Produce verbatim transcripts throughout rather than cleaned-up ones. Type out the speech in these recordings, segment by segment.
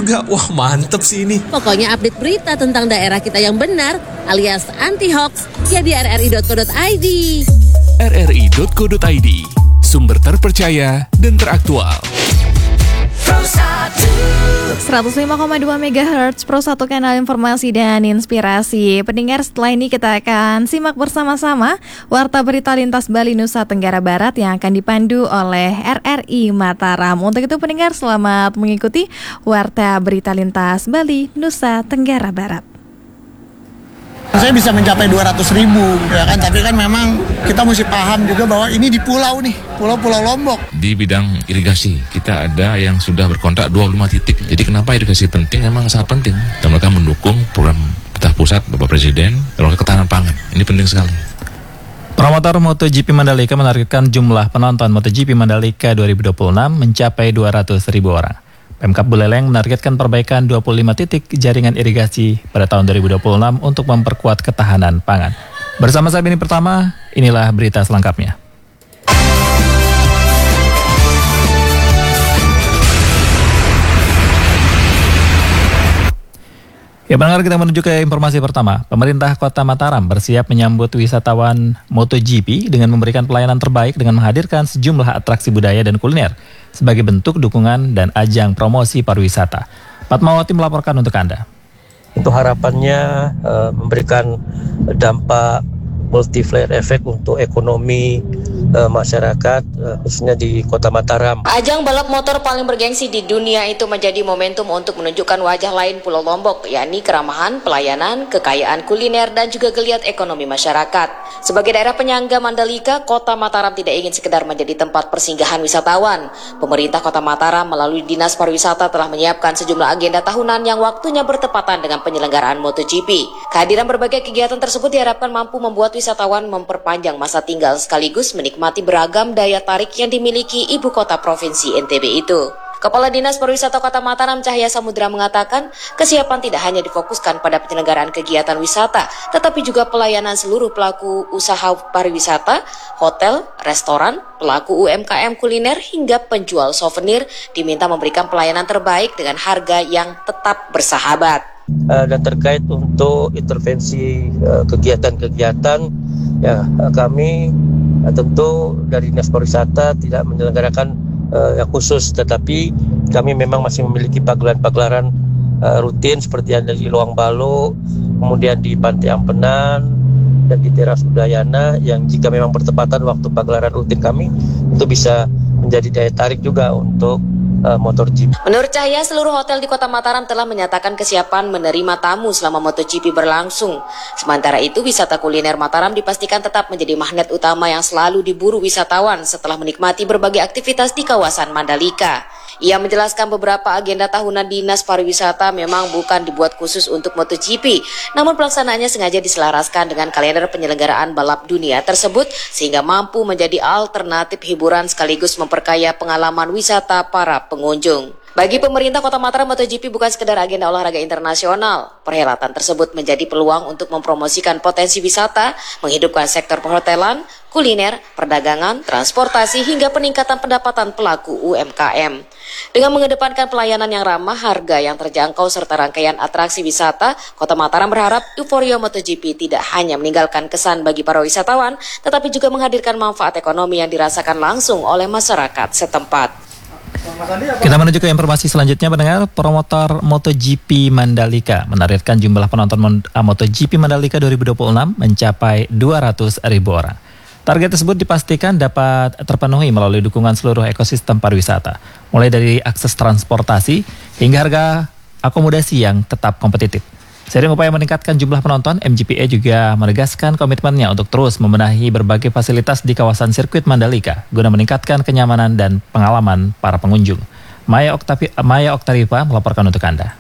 juga. Wah, mantep sih ini. Pokoknya update berita tentang daerah kita yang benar alias anti-hoax ya di r r i dot co dot i d. r r i dot co dot i d, sumber terpercaya dan teraktual. seratus lima koma dua megahertz Pro satu, kanal informasi dan inspirasi. Pendengar, setelah ini kita akan simak bersama-sama Warta Berita Lintas Bali Nusa Tenggara Barat yang akan dipandu oleh R R I Mataram. Untuk itu pendengar, selamat mengikuti Warta Berita Lintas Bali Nusa Tenggara Barat. Saya bisa mencapai dua ratus ribu, ya kan? Tapi kan memang kita mesti paham juga bahwa ini di pulau nih, pulau-pulau Lombok. Di bidang irigasi, kita ada yang sudah berkontrak dua puluh lima titik. Jadi kenapa irigasi penting? Memang sangat penting. Dan mereka mendukung program pemerintah pusat, Bapak Presiden, dalam ketahanan pangan. Ini penting sekali. Promotor MotoGP Mandalika menargetkan jumlah penonton MotoGP Mandalika dua ribu dua puluh enam mencapai dua ratus ribu orang. Pemkab Buleleng menargetkan perbaikan dua puluh lima titik jaringan irigasi pada tahun dua ribu dua puluh enam untuk memperkuat ketahanan pangan. Bersama saya Beni Pertama, inilah berita selengkapnya. Ya, pendengar, kita menuju ke informasi pertama. Pemerintah Kota Mataram bersiap menyambut wisatawan MotoGP dengan memberikan pelayanan terbaik dengan menghadirkan sejumlah atraksi budaya dan kuliner sebagai bentuk dukungan dan ajang promosi pariwisata. Fatmawati melaporkan untuk Anda. Untuk harapannya uh, memberikan dampak multiplier efek untuk ekonomi uh, masyarakat, uh, khususnya di Kota Mataram. Ajang balap motor paling bergengsi di dunia itu menjadi momentum untuk menunjukkan wajah lain Pulau Lombok, yakni keramahan, pelayanan, kekayaan kuliner, dan juga geliat ekonomi masyarakat. Sebagai daerah penyangga Mandalika, Kota Mataram tidak ingin sekedar menjadi tempat persinggahan wisatawan. Pemerintah Kota Mataram melalui Dinas Pariwisata telah menyiapkan sejumlah agenda tahunan yang waktunya bertepatan dengan penyelenggaraan MotoGP. Kehadiran berbagai kegiatan tersebut diharapkan mampu membuat wisatawan memperpanjang masa tinggal sekaligus menikmati beragam daya tarik yang dimiliki ibu kota provinsi N T B itu. Kepala Dinas Pariwisata Kota Mataram Cahya Samudra mengatakan, kesiapan tidak hanya difokuskan pada penyelenggaraan kegiatan wisata, tetapi juga pelayanan seluruh pelaku usaha pariwisata, hotel, restoran, pelaku U M K M kuliner hingga penjual souvenir diminta memberikan pelayanan terbaik dengan harga yang tetap bersahabat. Uh, dan terkait untuk intervensi uh, kegiatan-kegiatan, ya uh, kami uh, tentu dari Dinas Pariwisata tidak menyelenggarakan uh, yang khusus, tetapi kami memang masih memiliki pagelaran-pagelaran uh, rutin seperti yang ada di Luang Balu, kemudian di Pantai Ampenan dan di Teras Udayana, yang jika memang bertepatan waktu pagelaran rutin kami itu bisa menjadi daya tarik juga untuk Uh, MotoGP. Menurut Cahya, seluruh hotel di Kota Mataram telah menyatakan kesiapan menerima tamu selama MotoGP berlangsung. Sementara itu, wisata kuliner Mataram dipastikan tetap menjadi magnet utama yang selalu diburu wisatawan setelah menikmati berbagai aktivitas di kawasan Mandalika. Ia menjelaskan beberapa agenda tahunan Dinas Pariwisata memang bukan dibuat khusus untuk MotoGP, namun pelaksanaannya sengaja diselaraskan dengan kalender penyelenggaraan balap dunia tersebut sehingga mampu menjadi alternatif hiburan sekaligus memperkaya pengalaman wisata para pengunjung. Bagi pemerintah Kota Mataram, MotoGP bukan sekedar agenda olahraga internasional. Perhelatan tersebut menjadi peluang untuk mempromosikan potensi wisata, menghidupkan sektor perhotelan, kuliner, perdagangan, transportasi, hingga peningkatan pendapatan pelaku U M K M. Dengan mengedepankan pelayanan yang ramah, harga yang terjangkau, serta rangkaian atraksi wisata, Kota Mataram berharap euforia MotoGP tidak hanya meninggalkan kesan bagi para wisatawan, tetapi juga menghadirkan manfaat ekonomi yang dirasakan langsung oleh masyarakat setempat. Kita menuju ke informasi selanjutnya, pendengar. Promotor MotoGP Mandalika menargetkan jumlah penonton MotoGP Mandalika dua ribu dua puluh enam mencapai dua ratus ribu orang. Target tersebut dipastikan dapat terpenuhi melalui dukungan seluruh ekosistem pariwisata, mulai dari akses transportasi hingga harga akomodasi yang tetap kompetitif. Seiring upaya meningkatkan jumlah penonton, M G P A juga menegaskan komitmennya untuk terus membenahi berbagai fasilitas di kawasan sirkuit Mandalika guna meningkatkan kenyamanan dan pengalaman para pengunjung. Maya Oktavi, Maya Oktarifa melaporkan untuk Anda.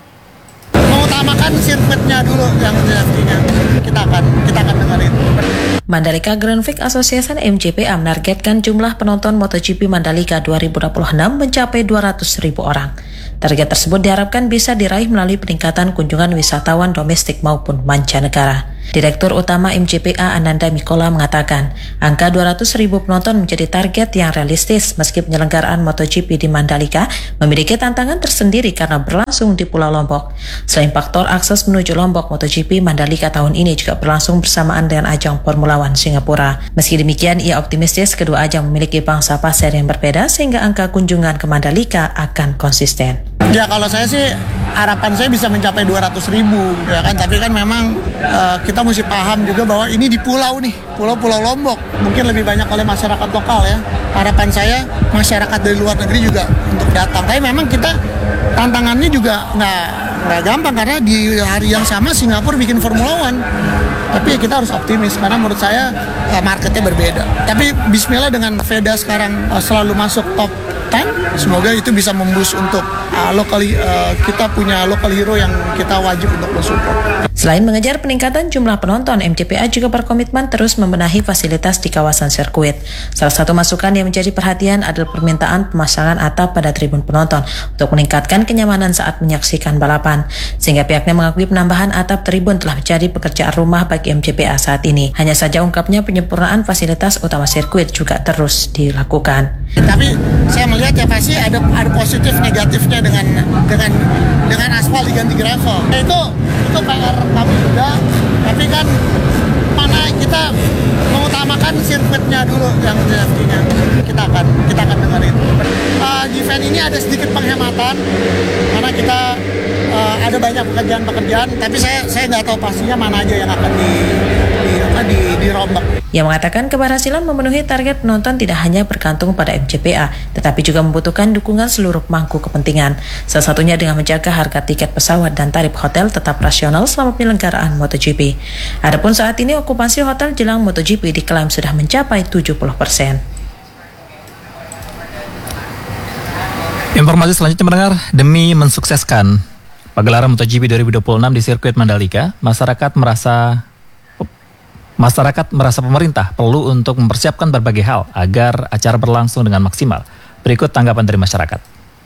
Mengutamakan sirkuitnya dulu yang safety-nya. Kita akan kita akan dengerin. Mandalika Grand Prix Association M G P A menargetkan jumlah penonton MotoGP Mandalika dua ribu dua puluh enam mencapai dua ratus ribu orang. Target tersebut diharapkan bisa diraih melalui peningkatan kunjungan wisatawan domestik maupun mancanegara. Direktur Utama M G P A Ananda Mikola mengatakan, angka dua ratus ribu penonton menjadi target yang realistis meski penyelenggaraan MotoGP di Mandalika memiliki tantangan tersendiri karena berlangsung di Pulau Lombok. Selain faktor akses menuju Lombok, MotoGP Mandalika tahun ini juga berlangsung bersamaan dengan ajang Formula One Singapura. Meski demikian, ia optimistis kedua ajang memiliki pangsa pasar yang berbeda sehingga angka kunjungan ke Mandalika akan konsisten. Ya kalau saya sih harapan saya bisa mencapai dua ratus ribu ya kan, tapi kan memang uh, kita mesti paham juga bahwa ini di pulau nih, pulau-pulau Lombok mungkin lebih banyak oleh masyarakat lokal ya. Harapan saya masyarakat dari luar negeri juga untuk datang. Tapi memang kita tantangannya juga nggak nggak gampang karena di hari yang sama Singapura bikin Formula One. Tapi kita harus optimis karena menurut saya uh, marketnya berbeda. Tapi Bismillah dengan Veda sekarang uh, selalu masuk top sepuluh, semoga itu bisa memboost untuk uh, lokal uh, kita punya local hero yang kita wajib untuk mensupport. Selain mengejar peningkatan jumlah penonton, M G P A juga berkomitmen terus membenahi fasilitas di kawasan sirkuit. Salah satu masukan yang menjadi perhatian adalah permintaan pemasangan atap pada tribun penonton untuk meningkatkan kenyamanan saat menyaksikan balapan. Sehingga pihaknya mengakui penambahan atap tribun telah menjadi pekerjaan rumah bagi M G P A saat ini. Hanya saja ungkapnya penyempurnaan fasilitas utama sirkuit juga terus dilakukan. Tapi saya melihat ya pasti ada ada positif negatifnya dengan dengan dengan aspal diganti gravel. Nah, itu itu P R kami juga. Tapi kan mana kita mengutamakan sirkuitnya dulu yang safety-nya. Kita akan kita akan dengerin. Uh, di event ini ada sedikit penghematan karena kita uh, ada banyak pekerjaan-pekerjaan. Tapi saya saya nggak tahu pastinya mana aja yang akan di di apa di dirombak. Ia mengatakan keberhasilan memenuhi target penonton tidak hanya bergantung pada M G P A, tetapi juga membutuhkan dukungan seluruh pemangku kepentingan. Salah satunya dengan menjaga harga tiket pesawat dan tarif hotel tetap rasional selama penyelenggaraan MotoGP. Adapun saat ini okupasi hotel jelang MotoGP diklaim sudah mencapai tujuh puluh persen. Informasi selanjutnya mendengar, demi mensukseskan pagelaran MotoGP dua ribu dua puluh enam di sirkuit Mandalika, masyarakat merasa Masyarakat merasa pemerintah perlu untuk mempersiapkan berbagai hal agar acara berlangsung dengan maksimal. Berikut tanggapan dari masyarakat.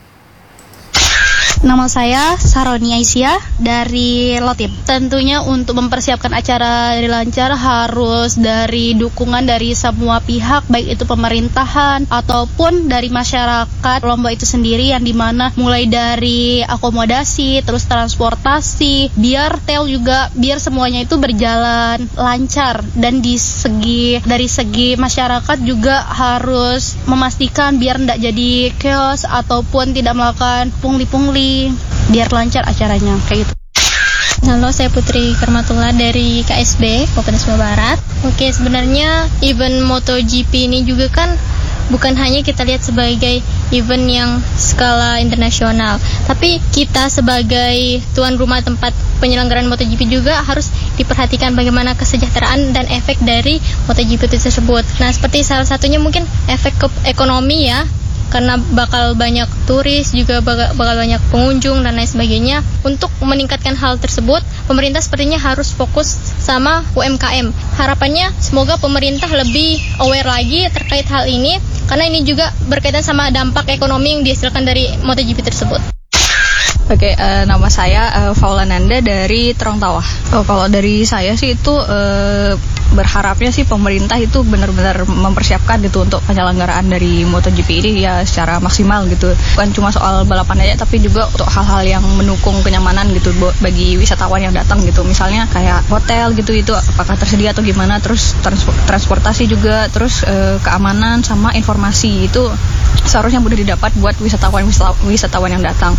Nama saya Saroni Aisyah dari Lotip. Tentunya untuk mempersiapkan acara dari lancar harus dari dukungan dari semua pihak, baik itu pemerintahan ataupun dari masyarakat Lombok itu sendiri, yang dimana mulai dari akomodasi, terus transportasi, biar tel juga, biar semuanya itu berjalan lancar. Dan di segi dari segi masyarakat juga harus memastikan biar tidak jadi chaos ataupun tidak melakukan pungli-pungli, biar lancar acaranya, kayak gitu. Halo, saya Putri Kermatullah dari K S B, Kabupaten Sumbawa Barat. Oke, sebenarnya event MotoGP ini juga kan bukan hanya kita lihat sebagai event yang skala internasional, tapi kita sebagai tuan rumah tempat penyelenggaraan MotoGP juga harus diperhatikan bagaimana kesejahteraan dan efek dari MotoGP tersebut. Nah, seperti salah satunya mungkin efek ke ekonomi ya, karena bakal banyak turis, juga bakal, bakal banyak pengunjung dan lain sebagainya. Untuk meningkatkan hal tersebut, pemerintah sepertinya harus fokus sama U M K M. Harapannya semoga pemerintah lebih aware lagi terkait hal ini, karena ini juga berkaitan sama dampak ekonomi yang dihasilkan dari MotoGP tersebut. Oke, uh, nama saya uh, Faula Nanda dari Terong Tawah. Oh, kalau dari saya sih itu uh, berharapnya sih pemerintah itu benar-benar mempersiapkan gitu untuk penyelenggaraan dari MotoGP ini ya secara maksimal gitu. Bukan cuma soal balapan aja, tapi juga untuk hal-hal yang mendukung kenyamanan gitu bagi wisatawan yang datang gitu. Misalnya kayak hotel gitu, itu apakah tersedia atau gimana, terus transportasi juga, terus uh, keamanan sama informasi itu seharusnya mudah didapat buat wisatawan-wisatawan yang datang.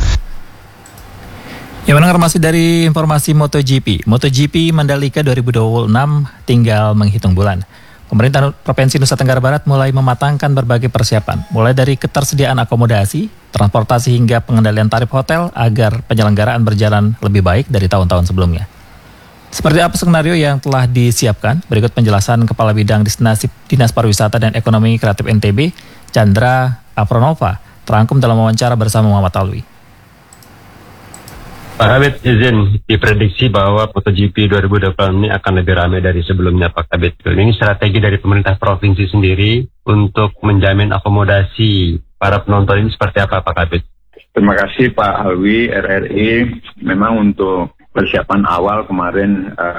Ya, mendengar masih dari informasi MotoGP. MotoGP Mandalika dua ribu dua puluh enam tinggal menghitung bulan. Pemerintah Provinsi Nusa Tenggara Barat mulai mematangkan berbagai persiapan, mulai dari ketersediaan akomodasi, transportasi hingga pengendalian tarif hotel agar penyelenggaraan berjalan lebih baik dari tahun-tahun sebelumnya. Seperti apa skenario yang telah disiapkan? Berikut penjelasan Kepala Bidang Destinasi Dinas Pariwisata dan Ekonomi Kreatif N T B, Chandra Apronova, terangkum dalam wawancara bersama Muhammad Alwi. Pak Kabit, izin diprediksi bahwa MotoGP dua ribu dua puluh enam ini akan lebih ramai dari sebelumnya, Pak Kabit. Ini strategi dari pemerintah provinsi sendiri untuk menjamin akomodasi para penonton ini seperti apa, Pak Kabit? Terima kasih Pak Alwi, R R I. Memang untuk persiapan awal kemarin uh,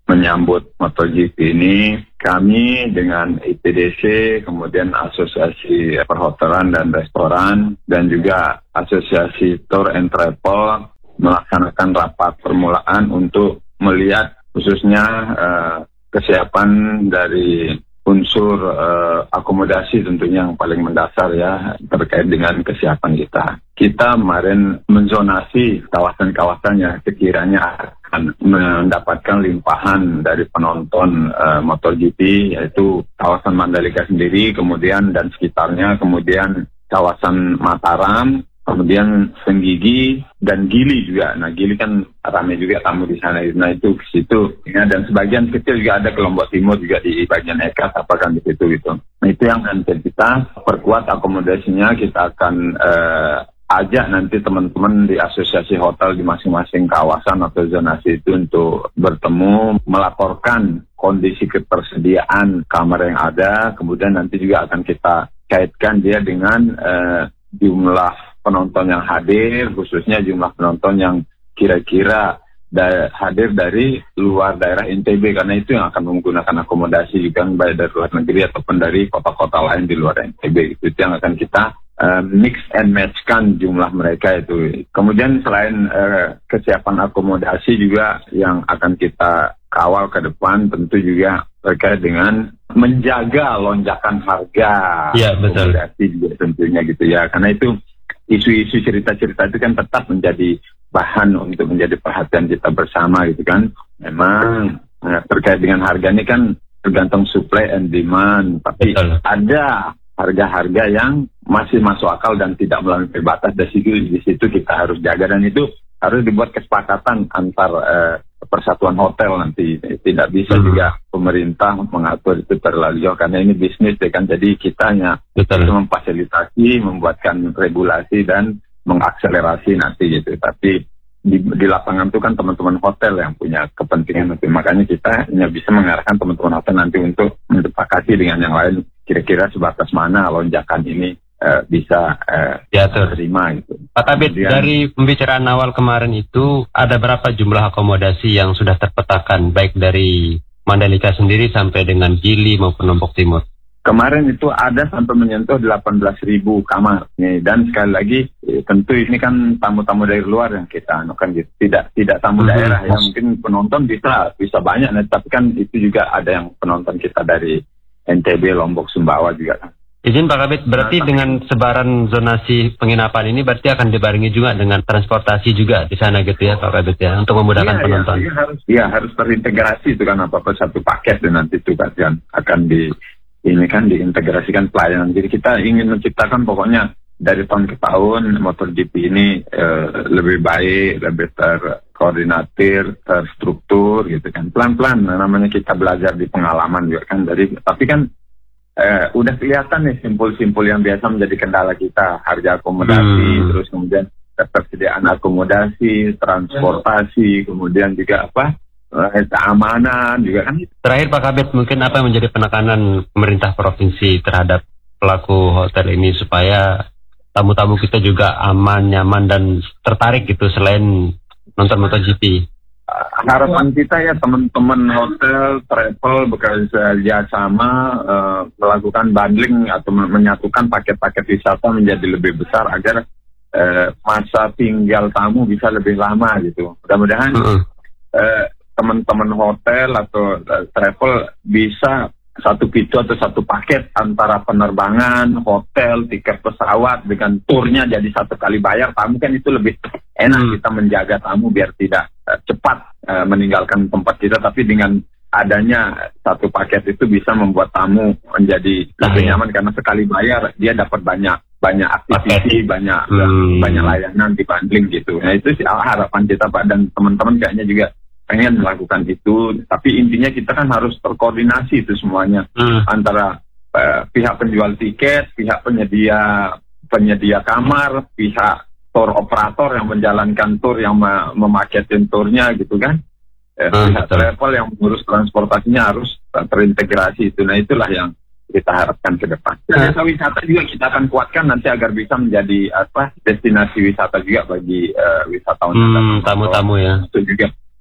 menyambut MotoGP ini, kami dengan I T D C, kemudian Asosiasi Perhotelan dan Restoran, dan juga Asosiasi Tour and Travel melaksanakan rapat permulaan untuk melihat khususnya uh, kesiapan dari unsur uh, akomodasi tentunya yang paling mendasar ya terkait dengan kesiapan kita. Kita kemarin menzonasi kawasan-kawasan yang sekiranya akan mendapatkan limpahan dari penonton uh, MotoGP, yaitu kawasan Mandalika sendiri, kemudian dan sekitarnya, kemudian kawasan Mataram, kemudian Senggigi dan Gili juga. Nah, Gili kan ramai juga tamu di sana. Nah, itu ke situ. Ya, dan sebagian kecil juga ada ke Lombok Timur juga di bagian Ekas, apakah di situ gitu. Nah, itu yang nanti kita perkuat akomodasinya. Kita akan eh, ajak nanti teman-teman di asosiasi hotel di masing-masing kawasan atau zonasi itu untuk bertemu, melaporkan kondisi ketersediaan kamar yang ada. Kemudian nanti juga akan kita kaitkan dia dengan eh, jumlah penonton yang hadir, khususnya jumlah penonton yang kira-kira da- hadir dari luar daerah N T B, karena itu yang akan menggunakan akomodasi juga baik dari luar negeri ataupun dari kota-kota lain di luar N T B. Itu yang akan kita uh, mix and match-kan jumlah mereka itu. Kemudian selain uh, kesiapan akomodasi juga yang akan kita kawal ke depan tentu juga terkait dengan menjaga lonjakan harga ya, betul. akomodasi juga tentunya gitu ya, karena itu isu-isu cerita-cerita itu kan tetap menjadi bahan untuk menjadi perhatian kita bersama gitu kan. Memang nah, terkait dengan harga ini kan tergantung supply and demand, tapi betul. Ada harga-harga yang masih masuk akal dan tidak melampaui batas. Dari situ, di situ kita harus jaga, dan itu harus dibuat kesepakatan antar eh, persatuan hotel nanti. Tidak bisa hmm. juga pemerintah mengatur itu terlalu jauh, karena ini bisnis ya kan. Jadi kita hanya bisa memfasilitasi, membuatkan regulasi dan mengakselerasi nanti gitu. Tapi di, di lapangan itu kan teman-teman hotel yang punya kepentingan nanti. Makanya kita hanya bisa mengarahkan teman-teman hotel nanti untuk mendepakati dengan yang lain kira-kira sebatas mana lonjakan ini Uh, bisa uh, ya, terima gitu. Pak Kabit, Kemudian, dari pembicaraan awal kemarin itu ada berapa jumlah akomodasi yang sudah terpetakan baik dari Mandalika sendiri sampai dengan Gili maupun Lombok Timur? Kemarin itu ada sampai menyentuh delapan belas ribu kamar nih, dan sekali lagi tentu ini kan tamu-tamu dari luar yang kita anukan gitu. Tidak tidak tamu hmm. daerah ya, mungkin penonton bisa bisa banyak, nah, tapi kan itu juga ada yang penonton kita dari N T B, Lombok, Sumbawa juga kan. Izin Pak Kabit, berarti nah, dengan sebaran zonasi penginapan ini berarti akan dibarengi juga dengan transportasi juga di sana gitu ya Pak Kabit ya, untuk memudahkan ya, penonton. Iya, ya, harus, ya, harus terintegrasi itu kan, apa-apa satu paket dan nanti itu kan akan di ini kan diintegrasikan pelayanan. Jadi kita ingin menciptakan pokoknya dari tahun ke tahun MotoGP ini eh, lebih baik, lebih terkoordinatir, terstruktur gitu kan. Pelan-pelan namanya kita belajar di pengalaman juga kan. Dari tapi kan Eh, udah kelihatan nih simpul-simpul yang biasa menjadi kendala kita, harga akomodasi, hmm. terus kemudian ketersediaan akomodasi, transportasi, kemudian juga apa eh, keamanan juga kan. Terakhir Pak Kabit, mungkin apa yang menjadi penekanan pemerintah provinsi terhadap pelaku hotel ini supaya tamu-tamu kita juga aman, nyaman dan tertarik gitu selain nonton MotoGP? Harapan kita ya teman-teman hotel, travel bekerja sama uh, melakukan bundling atau menyatukan paket-paket wisata menjadi lebih besar agar uh, masa tinggal tamu bisa lebih lama gitu. Mudah-mudahan uh-huh. uh, teman-teman hotel atau uh, travel bisa satu pintu atau satu paket antara penerbangan, hotel, tiket pesawat dengan turnya jadi satu kali bayar. Tamu kan itu lebih enak, hmm. kita menjaga tamu biar tidak uh, cepat uh, meninggalkan tempat kita, tapi dengan adanya satu paket itu bisa membuat tamu menjadi lebih hmm. nyaman karena sekali bayar dia dapat banyak banyak aktiviti, banyak hmm. banyak layanan dibanding gitu. Nah itu sih harapan kita Pak, dan teman-teman kayaknya juga pengen melakukan itu, tapi intinya kita kan harus terkoordinasi itu semuanya hmm. antara uh, pihak penjual tiket, pihak penyedia penyedia kamar, pihak tour operator yang menjalankan tour, yang mem- memaketin turnya gitu kan, eh, hmm, pihak betul. travel yang mengurus transportasinya harus terintegrasi itu. Nah itulah yang kita harapkan ke depan. Dan desa wisata juga kita akan kuatkan nanti agar bisa menjadi apa destinasi wisata juga bagi uh, wisatawan hmm, tamu-tamu ya. Itu juga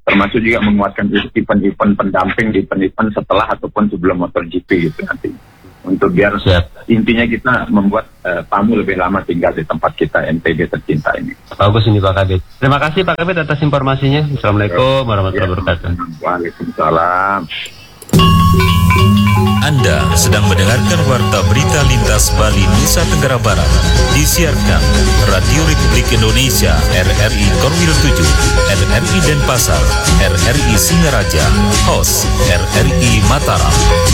termasuk juga menguatkan event-event pendamping di event-event setelah ataupun sebelum MotoGP gitu nanti. Untuk biar Siap. intinya kita membuat uh, tamu lebih lama tinggal di tempat kita N T B tercinta ini. Bagus ini Pak Kabit. Terima kasih Pak Kabit atas informasinya. Assalamualaikum warahmatullahi wabarakatuh. Waalaikumsalam. Anda sedang mendengarkan Warta Berita Lintas Bali Nusa Tenggara Barat. Disiarkan Radio Republik Indonesia R R I Korwil tujuh, R R I Denpasar, R R I Singaraja, Host R R I Mataram.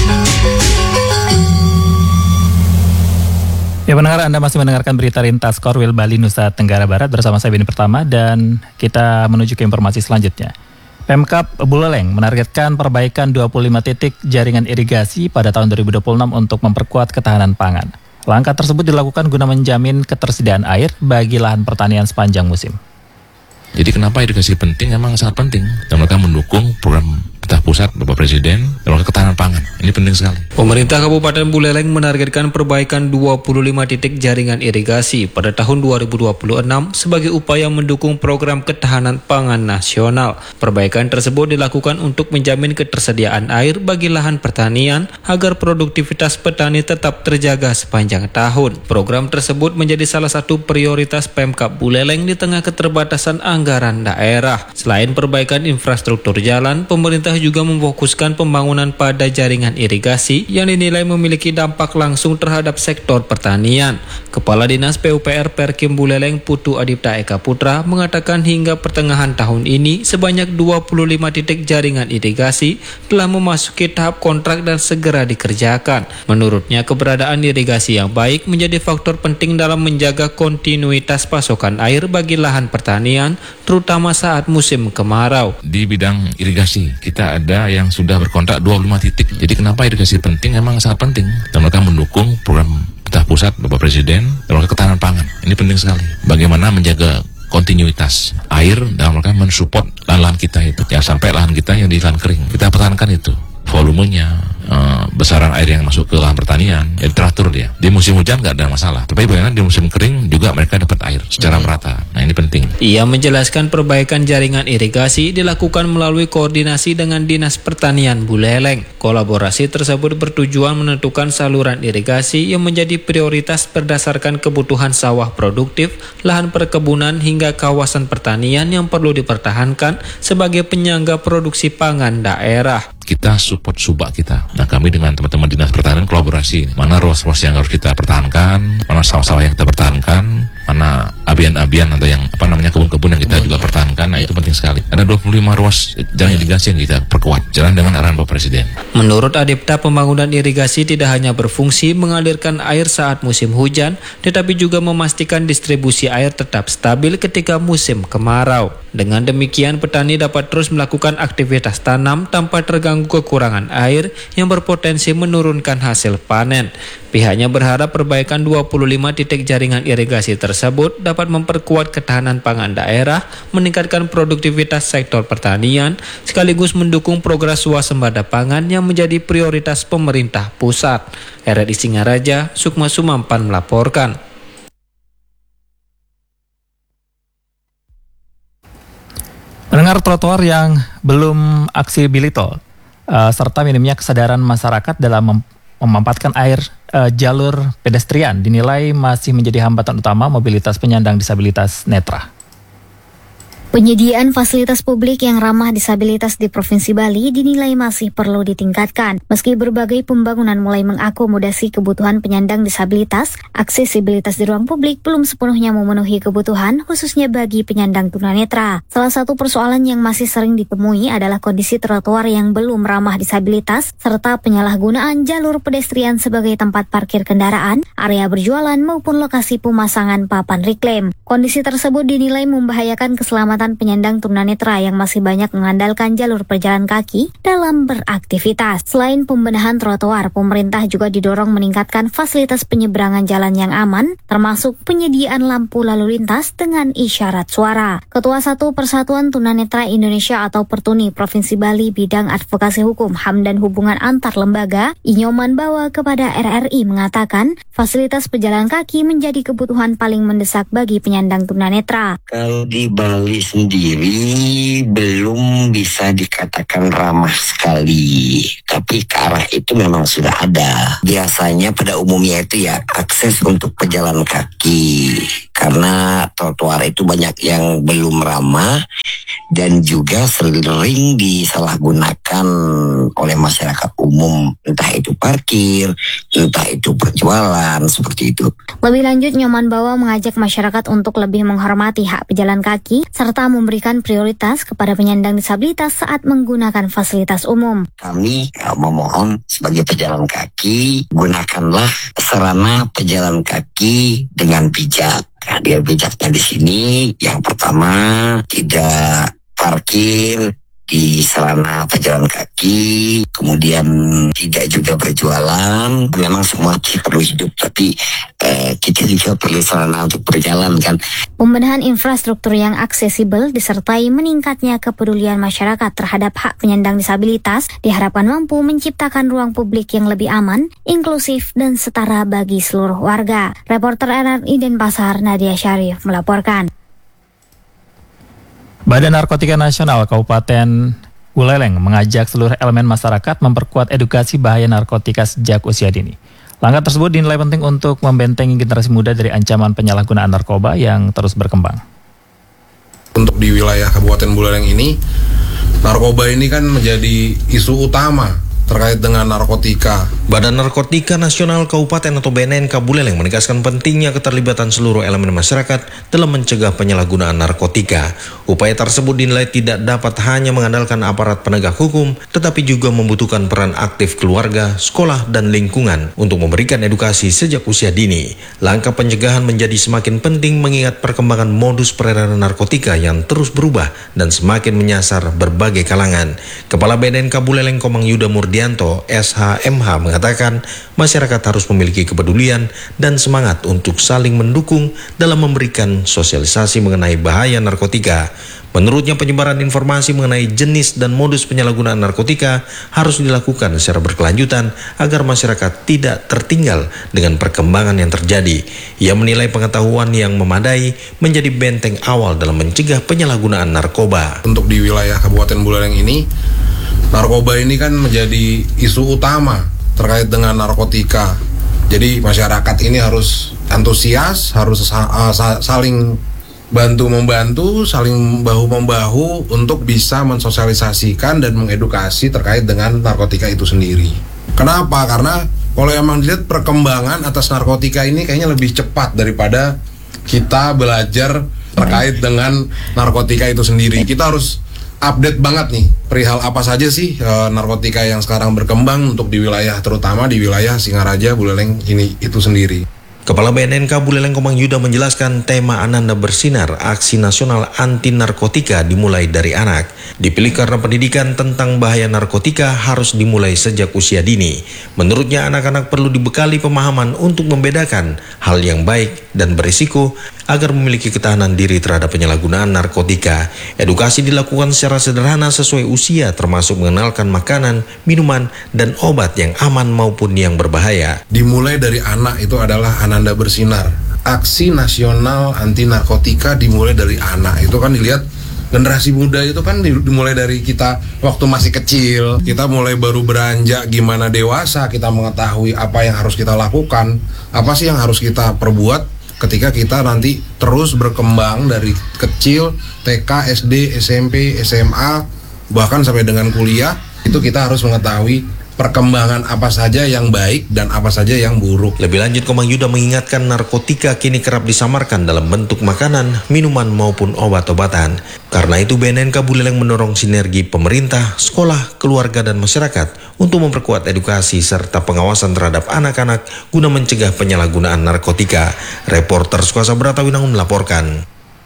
Ya pendengar, Anda masih mendengarkan berita lintas Korwil Bali Nusa Tenggara Barat bersama saya Beni Pertama, dan kita menuju ke informasi selanjutnya. Pemkab Buleleng menargetkan perbaikan dua puluh lima titik jaringan irigasi pada tahun dua ribu dua puluh enam untuk memperkuat ketahanan pangan. Langkah tersebut dilakukan guna menjamin ketersediaan air bagi lahan pertanian sepanjang musim. Jadi kenapa irigasi penting? Memang sangat penting, dan mereka mendukung program pemerintah pusat Bapak Presiden dalam ketahanan pangan. Ini penting sekali. Pemerintah Kabupaten Buleleng menargetkan perbaikan dua puluh lima titik jaringan irigasi pada tahun dua ribu dua puluh enam sebagai upaya mendukung program ketahanan pangan nasional. Perbaikan tersebut dilakukan untuk menjamin ketersediaan air bagi lahan pertanian agar produktivitas petani tetap terjaga sepanjang tahun. Program tersebut menjadi salah satu prioritas Pemkab Buleleng di tengah keterbatasan anggaran daerah. Selain perbaikan infrastruktur jalan, pemerintah juga memfokuskan pembangunan pada jaringan irigasi yang dinilai memiliki dampak langsung terhadap sektor pertanian. Kepala Dinas P U P R Perkim Buleleng Putu Adipta Eka Putra mengatakan hingga pertengahan tahun ini sebanyak dua puluh lima titik jaringan irigasi telah memasuki tahap kontrak dan segera dikerjakan. Menurutnya, keberadaan irigasi yang baik menjadi faktor penting dalam menjaga kontinuitas pasokan air bagi lahan pertanian, terutama saat musim kemarau. Di bidang irigasi, kita ada yang sudah berkontrak dua puluh lima titik. Jadi kenapa irigasi penting? Memang sangat penting, dan mereka mendukung program pemerintah pusat Bapak Presiden dalam ketahanan pangan. Ini penting sekali. Bagaimana menjaga kontinuitas air dalam mereka mensupport lahan-lahan kita itu. Ya sampai lahan kita yang di lahan kering, kita pertahankan itu. Volumenya, uh, besaran air yang masuk ke lahan pertanian, ya teratur dia. Di musim hujan nggak ada masalah. Tapi bayangkan di musim kering juga mereka dapat air secara merata. Nah ini penting. Ia menjelaskan perbaikan jaringan irigasi dilakukan melalui koordinasi dengan Dinas Pertanian Buleleng. Kolaborasi tersebut bertujuan menentukan saluran irigasi yang menjadi prioritas berdasarkan kebutuhan sawah produktif, lahan perkebunan hingga kawasan pertanian yang perlu dipertahankan sebagai penyangga produksi pangan daerah. Kita support subak kita. Nah kami dengan teman-teman Dinas Pertanian kolaborasi. Mana ruas-ruas yang harus kita pertahankan, mana sawah-sawah yang kita pertahankan, mana abian-abian atau yang apa namanya kebun-kebun yang kita juga pertahankan. Nah itu penting sekali. Ada dua puluh lima ruas jalan irigasi yang kita perkuat, jalan dengan arahan Bapak Presiden. Menurut Adipta, pembangunan irigasi tidak hanya berfungsi mengalirkan air saat musim hujan, tetapi juga memastikan distribusi air tetap stabil ketika musim kemarau. Dengan demikian, petani dapat terus melakukan aktivitas tanam tanpa terganggu kekurangan air yang berpotensi menurunkan hasil panen. Pihaknya berharap perbaikan dua puluh lima titik jaringan irigasi tersebut dapat memperkuat ketahanan pangan daerah, meningkatkan produktivitas sektor pertanian, sekaligus mendukung progres swasembada pangan yang menjadi prioritas pemerintah pusat. R R I Singaraja, Sukma Sumampan melaporkan. Mendengar trotoar yang belum aksesibilitas uh, serta minimnya kesadaran masyarakat dalam mem- memampatkan air uh, jalur pedestrian dinilai masih menjadi hambatan utama mobilitas penyandang disabilitas netra. Penyediaan fasilitas publik yang ramah disabilitas di Provinsi Bali dinilai masih perlu ditingkatkan. Meski berbagai pembangunan mulai mengakomodasi kebutuhan penyandang disabilitas, aksesibilitas di ruang publik belum sepenuhnya memenuhi kebutuhan, khususnya bagi penyandang tunanetra. Salah satu persoalan yang masih sering ditemui adalah kondisi trotoar yang belum ramah disabilitas, serta penyalahgunaan jalur pedestrian sebagai tempat parkir kendaraan, area berjualan, maupun lokasi pemasangan papan reklam. Kondisi tersebut dinilai membahayakan keselamatan penyandang tunanetra yang masih banyak mengandalkan jalur pejalan kaki dalam beraktivitas. Selain pembenahan trotoar, pemerintah juga didorong meningkatkan fasilitas penyeberangan jalan yang aman, termasuk penyediaan lampu lalu lintas dengan isyarat suara. Ketua Satu Persatuan Tunanetra Indonesia atau Pertuni Provinsi Bali Bidang Advokasi Hukum, H A M dan Hubungan Antar Lembaga, Inyoman Bawa kepada R R I mengatakan, fasilitas pejalan kaki menjadi kebutuhan paling mendesak bagi penyandang tunanetra. Kalau di Bali sendiri belum bisa dikatakan ramah sekali, tapi ke arah itu memang sudah ada. Biasanya pada umumnya itu ya akses untuk pejalan kaki, karena trotoar itu banyak yang belum ramah dan juga sering disalahgunakan oleh masyarakat umum, entah itu parkir, entah itu perjualan, seperti itu. Lebih lanjut, Nyoman Bawa mengajak masyarakat untuk lebih menghormati hak pejalan kaki serta memberikan prioritas kepada penyandang disabilitas saat menggunakan fasilitas umum. Kami ya, memohon sebagai pejalan kaki, gunakanlah sarana pejalan kaki dengan bijak. Nah, dia bijaknya di sini yang pertama tidak parkir di sarana pejalan kaki, kemudian tidak juga berjualan. Memang semua perlu hidup, tapi eh, kita juga perlu sarana untuk berjalan kan. Pembenahan infrastruktur yang aksesibel disertai meningkatnya kepedulian masyarakat terhadap hak penyandang disabilitas diharapkan mampu menciptakan ruang publik yang lebih aman, inklusif, dan setara bagi seluruh warga. Reporter R R I Denpasar Nadia Syarif melaporkan. Badan Narkotika Nasional Kabupaten Buleleng mengajak seluruh elemen masyarakat memperkuat edukasi bahaya narkotika sejak usia dini. Langkah tersebut dinilai penting untuk membentengi generasi muda dari ancaman penyalahgunaan narkoba yang terus berkembang. Untuk di wilayah Kabupaten Buleleng ini, narkoba ini kan menjadi isu utama terkait dengan narkotika. Badan Narkotika Nasional Kabupaten atau B N N K Buleleng menegaskan pentingnya keterlibatan seluruh elemen masyarakat dalam mencegah penyalahgunaan narkotika. Upaya tersebut dinilai tidak dapat hanya mengandalkan aparat penegak hukum, tetapi juga membutuhkan peran aktif keluarga, sekolah, dan lingkungan untuk memberikan edukasi sejak usia dini. Langkah pencegahan menjadi semakin penting mengingat perkembangan modus peredaran narkotika yang terus berubah dan semakin menyasar berbagai kalangan. Kepala B N N K Buleleng Komang Yuda Murdianto S H M H mengatakan masyarakat harus memiliki kepedulian dan semangat untuk saling mendukung dalam memberikan sosialisasi mengenai bahaya narkotika. Menurutnya penyebaran informasi mengenai jenis dan modus penyalahgunaan narkotika harus dilakukan secara berkelanjutan agar masyarakat tidak tertinggal dengan perkembangan yang terjadi. Ia menilai pengetahuan yang memadai menjadi benteng awal dalam mencegah penyalahgunaan narkoba. Untuk di wilayah Kabupaten Buleleng ini, narkoba ini kan menjadi isu utama terkait dengan narkotika. Jadi masyarakat ini harus antusias, harus saling bantu-membantu, saling bahu-membahu untuk bisa mensosialisasikan dan mengedukasi terkait dengan narkotika itu sendiri. Kenapa? Karena kalau emang dilihat perkembangan atas narkotika ini kayaknya lebih cepat daripada kita belajar terkait dengan narkotika itu sendiri. Kita harus update banget nih perihal apa saja sih e, narkotika yang sekarang berkembang untuk di wilayah, terutama di wilayah Singaraja, Buleleng ini itu sendiri. Kepala B N N K Buleleng Komang Yuda menjelaskan tema Ananda Bersinar, aksi nasional anti narkotika dimulai dari anak. Dipilih karena pendidikan tentang bahaya narkotika harus dimulai sejak usia dini. Menurutnya anak-anak perlu dibekali pemahaman untuk membedakan hal yang baik dan berisiko agar memiliki ketahanan diri terhadap penyalahgunaan narkotika. Edukasi dilakukan secara sederhana sesuai usia, termasuk mengenalkan makanan, minuman, dan obat yang aman maupun yang berbahaya. Dimulai dari anak itu adalah Ananda Bersinar. Aksi nasional anti narkotika dimulai dari anak. Itu kan dilihat generasi muda itu kan dimulai dari kita waktu masih kecil. Kita mulai baru beranjak gimana dewasa, kita mengetahui apa yang harus kita lakukan, apa sih yang harus kita perbuat ketika kita nanti terus berkembang dari kecil, T K, S D, S M P, S M A, bahkan sampai dengan kuliah. Itu kita harus mengetahui perkembangan apa saja yang baik dan apa saja yang buruk. Lebih lanjut, Komang Yuda mengingatkan narkotika kini kerap disamarkan dalam bentuk makanan, minuman maupun obat-obatan. Karena itu B N N K Buleleng mendorong sinergi pemerintah, sekolah, keluarga, dan masyarakat untuk memperkuat edukasi serta pengawasan terhadap anak-anak guna mencegah penyalahgunaan narkotika. Reporter Suasa Bratawinangun melaporkan.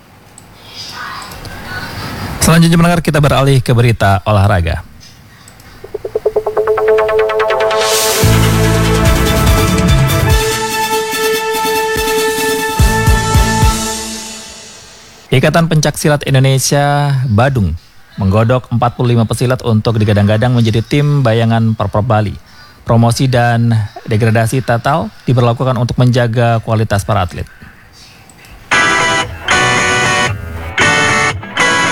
Selanjutnya mendengar, kita beralih ke berita olahraga. Ikatan Pencaksilat Indonesia Badung menggodok empat puluh lima pesilat untuk digadang-gadang menjadi tim bayangan Pemprov Bali. Promosi dan degradasi total diberlakukan untuk menjaga kualitas para atlet.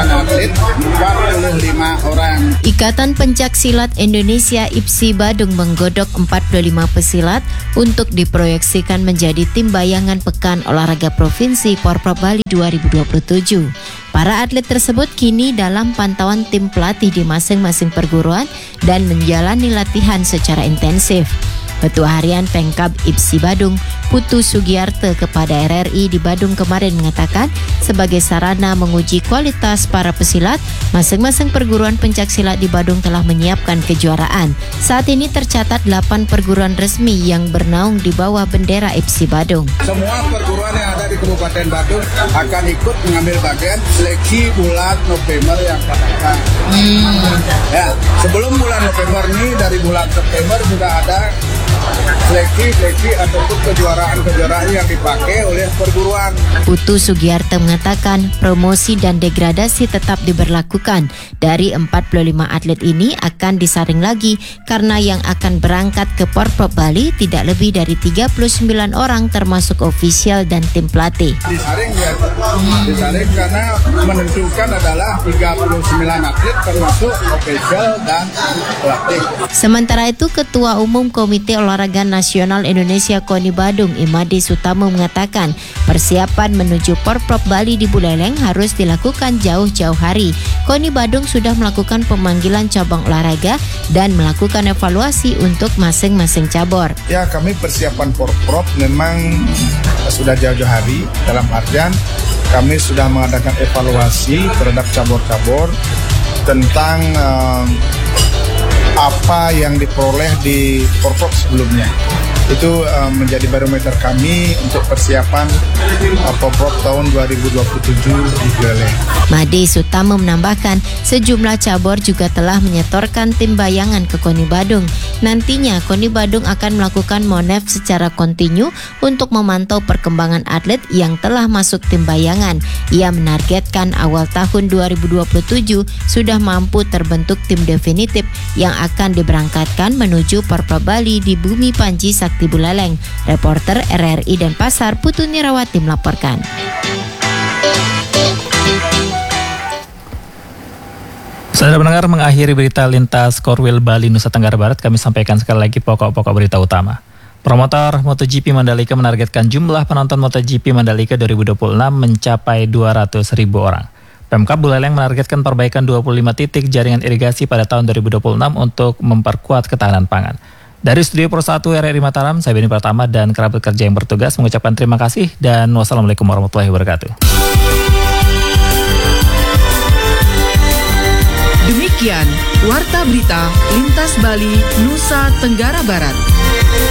menyiapkan atlet empat puluh lima orang. Ikatan Pencak Silat Indonesia I P S I Badung menggodok empat puluh lima pesilat untuk diproyeksikan menjadi tim bayangan Pekan Olahraga Provinsi Porprov Bali dua ribu dua puluh tujuh. Para atlet tersebut kini dalam pantauan tim pelatih di masing-masing perguruan dan menjalani latihan secara intensif. Ketua Harian Pengkab I P S I Badung, Putu Sugiarte kepada R R I di Badung kemarin mengatakan sebagai sarana menguji kualitas para pesilat, masing-masing perguruan pencak silat di Badung telah menyiapkan kejuaraan. Saat ini tercatat delapan perguruan resmi yang bernaung di bawah bendera I P S I Badung. Semua perguruan yang ada di Kabupaten Badung akan ikut mengambil bagian seleksi bulan November yang akan datang. Hmm. Ya, sebelum bulan November ini dari bulan September sudah ada seleksi-seleksi ataupun kejuaraan-kejuaraan yang dipakai oleh perguruan. Putu Sugiarte mengatakan promosi dan degradasi tetap diberlakukan. Dari empat puluh lima atlet ini akan disaring lagi karena yang akan berangkat ke Porprov Bali tidak lebih dari tiga puluh sembilan orang termasuk ofisial dan tim pelatih. Disaring ya, disaring karena menentukan adalah tiga puluh sembilan atlet termasuk ofisial dan pelatih. Sementara itu Ketua Umum Komite Olahraga Nasional Indonesia KONI Badung Imade Sutamo mengatakan persiapan menuju Porprov Bali di Buleleng harus dilakukan jauh-jauh hari. KONI Badung sudah melakukan pemanggilan cabang olahraga dan melakukan evaluasi untuk masing-masing cabur. Ya, kami persiapan Porprov memang sudah jauh-jauh hari, dalam artian kami sudah mengadakan evaluasi terhadap cabur-cabur tentang um, apa yang diperoleh di Porprov sebelumnya. Itu uh, menjadi barometer kami untuk persiapan uh, Porprov tahun dua ribu dua puluh tujuh di Buleleng. Made Sutamo menambahkan sejumlah cabur juga telah menyetorkan tim bayangan ke KONI Badung. Nantinya KONI Badung akan melakukan monef secara kontinu untuk memantau perkembangan atlet yang telah masuk tim bayangan. Ia menargetkan awal tahun dua ribu dua puluh tujuh sudah mampu terbentuk tim definitif yang akan diberangkatkan menuju Porprov Bali di Bumi Panji Sakti Buleleng. Reporter R R I Denpasar Putu Nirawati melaporkan. Saudara pendengar, mengakhiri berita lintas Korwil Bali Nusa Tenggara Barat, kami sampaikan sekali lagi pokok-pokok berita utama. Promotor MotoGP Mandalika menargetkan jumlah penonton MotoGP Mandalika dua ribu dua puluh enam mencapai dua ratus ribu orang. Pemkab Buleleng menargetkan perbaikan dua puluh lima titik jaringan irigasi pada tahun dua ribu dua puluh enam untuk memperkuat ketahanan pangan. Dari Studio Pro satu R R I Mataram, saya Beni Pratama dan kerabat kerja yang bertugas mengucapkan terima kasih dan wassalamualaikum warahmatullahi wabarakatuh. Demikian Warta Berita Lintas Bali Nusa Tenggara Barat.